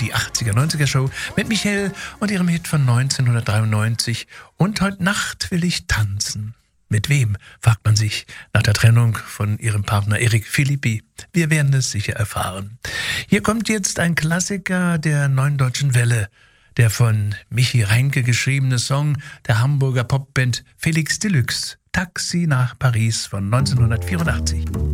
die 80er-90er Show mit Michelle und ihrem Hit von 1993. Und heute Nacht will ich tanzen. Mit wem, fragt man sich nach der Trennung von ihrem Partner Eric Philippi. Wir werden es sicher erfahren. Hier kommt jetzt ein Klassiker der Neuen Deutschen Welle. Der von Michi Reinke geschriebene Song der Hamburger Popband Felix Deluxe. Taxi nach Paris von 1984.